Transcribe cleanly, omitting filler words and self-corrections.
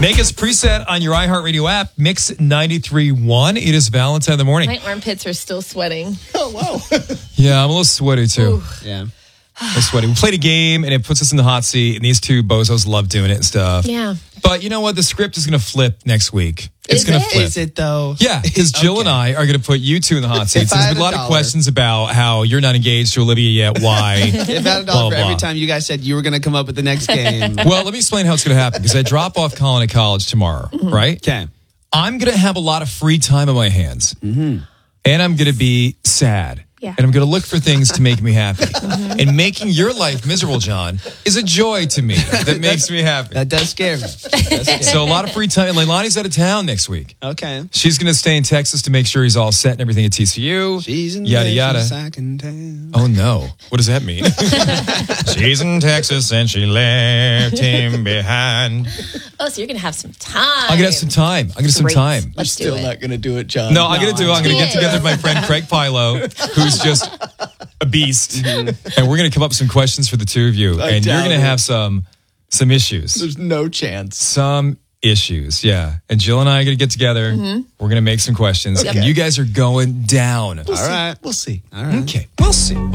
Make us preset on your iHeartRadio app, Mix 93.1. It is Valentine in the morning. My armpits are still sweating. Oh, wow. Yeah, I'm a little sweaty too. Ooh. Yeah. I'm sweaty. We played a game and it puts us in the hot seat, and these two bozos love doing it and stuff. Yeah. But you know what? The script is going to flip next week. It's Is going to it? flip. Is it, though? Yeah, because Jill and I are going to put you two in the hot seats. If I There's had been a lot of $1. questions about how you're not engaged to Olivia yet. Why? If I had $1 Blah, for every blah. time you guys said you were going to come up with the next game. Well, let me explain how it's going to happen, because I drop off Colin at college tomorrow, right? Okay. I'm going to have a lot of free time on my hands, and I'm going to be sad. Yeah. And I'm going to look for things to make me happy. And making your life miserable, John, is a joy to me that makes me happy. That does scare me. So a lot of free time. And Leilani's out of town next week. Okay. She's going to stay in Texas to make sure he's all set and everything at TCU. She's in yada, yada. Texas, I can tell. Oh, no. What does that mean? She's in Texas and she left him behind. Oh, so you're going to have some time. I'm going to have some time. I'm going to have some Great. time. Let's do Still it. not going to do it, John. No, I'm going to get together with my friend Craig Pilo, who's just a beast. And we're going to come up with some questions for the two of you. And you're doubt going to it. have some issues. There's no chance. Some issues, yeah. And Jill and I are going to get together. We're going to make some questions. Okay. And you guys are going down. All right. We'll see. All right. Okay, we'll see.